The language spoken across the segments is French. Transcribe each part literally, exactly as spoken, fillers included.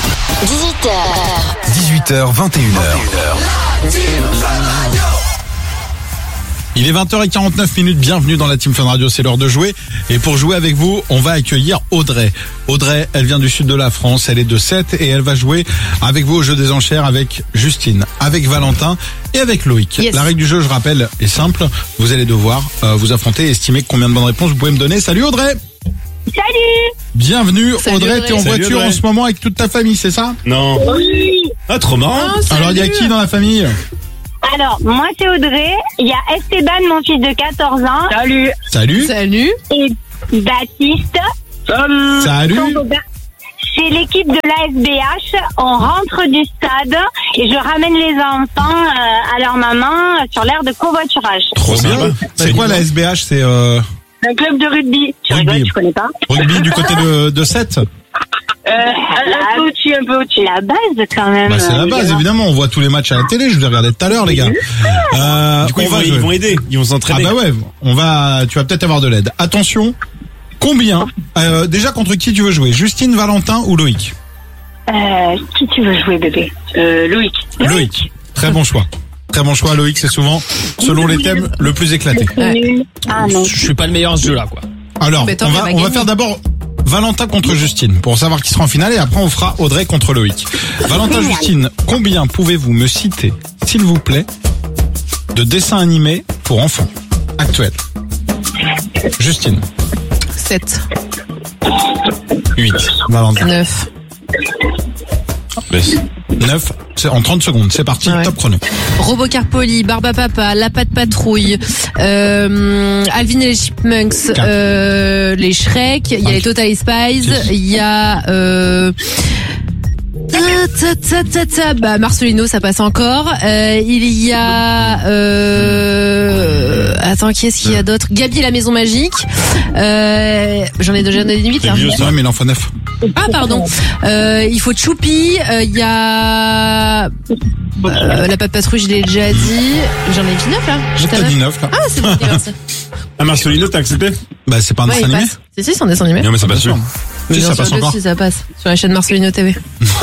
dix-huit heures. dix-huit heures, vingt et une heures. Il est vingt heures quarante-neuf minutes, bienvenue dans la Team Fun Radio, c'est l'heure de jouer. Et pour jouer avec vous, on va accueillir Audrey. Audrey, elle vient du sud de la France, elle est de Sète et elle va jouer avec vous au jeu des enchères avec Justine, avec Valentin et avec Loïc. Yes. La règle du jeu, je rappelle, est simple. Vous allez devoir euh, vous affronter et estimer combien de bonnes réponses vous pouvez me donner. Salut Audrey. Salut. Bienvenue. Salut, Audrey, Audrey. t'es en Salut, voiture Audrey. en ce moment avec toute ta famille, c'est ça? Non. Oui. Ah, trop marrant. Oh, Alors il y a qui dans la famille? Alors, moi c'est Audrey, il y a Esteban, mon fils de quatorze ans. Salut. Salut. Salut. Et Baptiste. Salut. Salut. C'est l'équipe de l'A S B H. On rentre du stade et je ramène les enfants euh, à leur maman sur l'aire de covoiturage. Trop bien. sympa. C'est quoi la S B H? C'est euh, Un club de rugby. Tu Rugby. rigoles, tu connais pas? rugby du côté de, de Sète? Euh, un peu au-dessus, un peu au-dessus. La base quand même. Bah, c'est la base, évidemment. On voit tous les matchs à la télé. Je les regardais tout à l'heure, les gars. Euh, Du coup, on ils vont, va jouer. ils vont aider. Ils vont Ah s'entraîner. bah ouais, on va. Tu vas peut-être avoir de l'aide. Attention. Combien euh, déjà contre qui tu veux jouer? Justine, Valentin ou Loïc? Euh, qui tu veux jouer, bébé? Euh, Loïc. Loïc. Très bon choix. Très bon choix, Loïc. C'est souvent, selon les thèmes, le plus éclaté. C'est nul. Ah non. Je suis pas le meilleur à ce jeu-là, quoi. Alors, Mais tant on qu'il va, va on va gagner. faire d'abord Valentin contre Justine pour savoir qui sera en finale et après on fera Audrey contre Loïc. Valentin, Justine, combien pouvez-vous me citer, s'il vous plaît, de dessins animés pour enfants actuels? Justine. sept. huit. Valentin. neuf. Baisse. neuf. C'est en trente secondes. C'est parti. Ouais. Top chrono. Robocar Poli, Barbapapa, La Patte Patrouille, euh, Alvin et les Chipmunks, Quatre. euh, les Shrek, il y a Cinq. les Total Spies, Six. il y a euh, ta, ta, ta, ta, ta, bah Marcelino, ça passe encore. Euh, il y a euh, attends, qui est-ce qu'il y a d'autre? Gabi et la Maison Magique. Euh, j'en ai déjà donné huit là. vieux, ça. Ouais, mais il en faut neuf. Ah pardon. Euh, il faut Choupi. euh, Il y a euh, La Patte Patrouille, je l'ai déjà dit. J'en ai dit neuf là. J'ai J'étais à t'as dit neuf. neuf, là. Ah c'est bon. Merci. Ah, Marcelino, t'as accepté? Bah, c'est pas un Ouais, dessin il animé? passe. Si si, c'est un dessin animé. Non, mais c'est pas Bien sûr. sûr. Mais Si, bien ça sûr passe que encore. si, ça passe sur la chaîne Marcelino T V.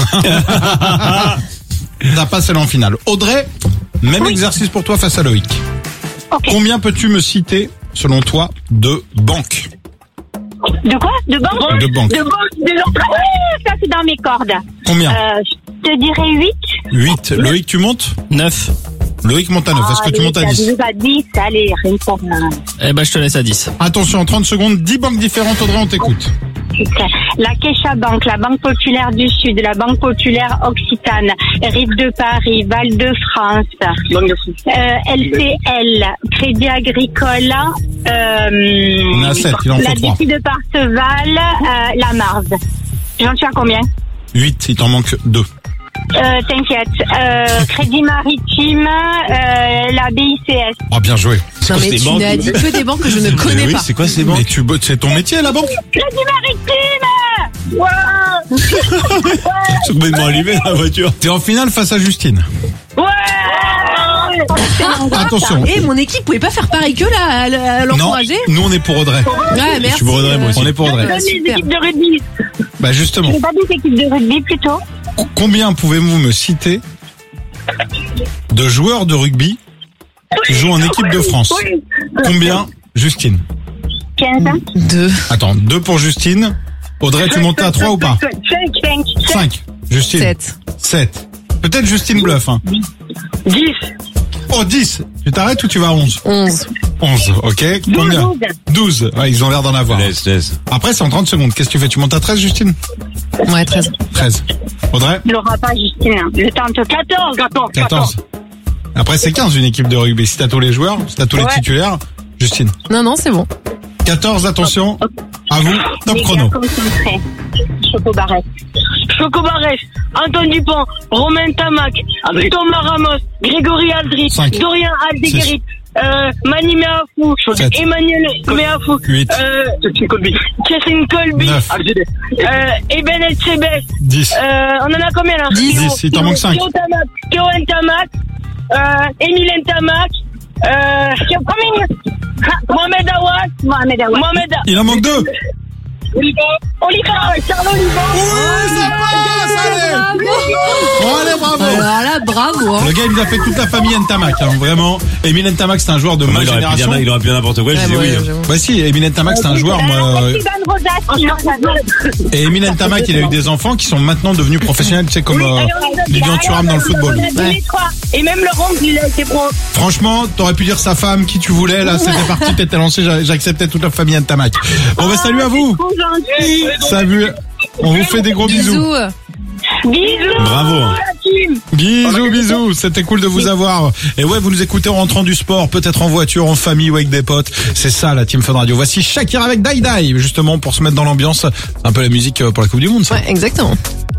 Ça passe, elle est en finale. Audrey, même exercice pour toi face à Loïc. Ok. Combien peux-tu me citer, selon toi, de banques? De quoi? De banque? De banques. De banque, de banque. Ouais, ça c'est dans mes cordes. Combien? Euh, je te dirais huit. huit. Loïc, tu montes? neuf. Loïc monte à neuf. Est-ce que tu montes à dix? À dix, allez, rien que pour moi. Eh ben, je te laisse à dix. Attention, en trente secondes, dix banques différentes. Audrey, on t'écoute. La Kesha Bank, la Banque Populaire du Sud, la Banque Populaire Occitane, Rive de Paris, Val de France, euh, L C L, Crédit Agricole, euh, On est à sept, il en faut la trois. D P de Parseval, euh, la Marse. J'en suis à combien? huit, il t'en manque deux. Euh, t'inquiète. Euh, Crédit Maritime, euh, la B I C S. Oh, bien joué. Non mais des tu banques n'as dit que des banques que je ne connais Mais oui, pas. c'est quoi ces Mais banques? tu, c'est ton métier, la banque? Crédit Maritime. Ouais. C'est complètement allumé, la voiture. T'es en finale face à Justine. Ouais. Attention. Et mon équipe pouvait pas faire pareil que là, à l- à Non, l'encourager. nous on est pour Audrey. Ouais, merci. suis pour Audrey, moi aussi. On est pour Audrey. Ah, Donne les super. équipes de rugby. Bah justement, J'ai pas des équipes de rugby plutôt. combien pouvez-vous me citer de joueurs de rugby qui jouent en équipe de France? Combien, Justine? quinze. Deux. Attends, deux pour Justine. Audrey, tu montes à trois ou pas? cinq. cinq. Justine. Sept. sept. Peut-être Justine bluffe. Hein. dix. Oh, dix. Tu t'arrêtes ou tu vas à onze? Onze. onze, ok. Combien? douze. Ouais, ils ont l'air d'en avoir. Laisse, laisse. Après, c'est en trente secondes. Qu'est-ce que tu fais? Tu montes à treize, Justine? Ouais, treize. treize. Audrey? Il l'aura pas, Justine. Je tente quatorze. quatorze. quatorze. Après, c'est quinze une équipe de rugby. Si t'as tous les joueurs, si t'as tous les Ouais. titulaires, Justine. Non, non, c'est bon. quatorze, attention. À vous, top Les chrono. gars concentrés. Choco Barret. Choco Barret. Antoine Dupont. Romain Tamac. Thomas Ramos. Grégory Aldrit. Cinq. Dorian Aldeguerrit. Euh, Mani Meafou. Sept. Emmanuel Meafou. huit. Euh, Catherine Colby. neuf. Euh, Eben Elchebet. dix. Euh, on en a combien là? dix. Théo- dix, il t'en Théo- manque cinq. Théo Tamac, Théo Ntamak, euh, Émile Ntamak, euh, Théo- combien? Ah, Mohamed Awas, Mohamed Awas, Mohamed A- Il en manque deux. Oliver, Oliver, Charles Oliver. Oui, ça passe, allez. bravo. Alors là, bravo. Hein. Le gars, il nous a fait toute la famille Ntamak, hein, vraiment. Emile Ntamak, c'est un joueur de Moi, ma il aurait pu dire, génération. il aurait pu dire n'importe quoi, je Ouais, disais ouais, oui. j'avoue. Bah si, Emile Ntamak, c'est un joueur, moi. euh, Et Emile Ntamak, il a eu des enfants qui sont maintenant devenus professionnels, tu sais, comme euh, Lilian Thuram dans le football. Ouais. Et même Laurent, il a été pro. Franchement, t'aurais pu dire sa femme, qui tu voulais, là, c'était parti, t'étais lancé, j'a- j'acceptais toute la famille Ntamak. Bon, bah salut à vous. Trop gentil. Salut. On vous fait des gros bisous. Bisous. Bisous. Bravo. La team. Bisous, bisous. C'était cool de vous avoir. Et ouais, vous nous écoutez en rentrant du sport, peut-être en voiture, en famille ou avec des potes. C'est ça, la Team Fun Radio. Voici Shakira avec Dai Dai, justement, pour se mettre dans l'ambiance. Un peu la musique pour la Coupe du Monde, ça. Ouais, exactement.